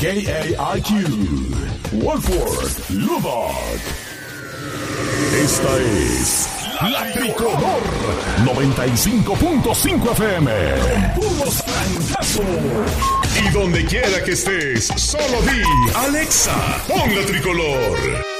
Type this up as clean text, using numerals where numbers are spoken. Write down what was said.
KAIQ, Wolford, Lubbock. Esta es La Tricolor 95.5 FM. Puros trancazos. Y donde quiera que estés, solo di Alexa, pon La Tricolor.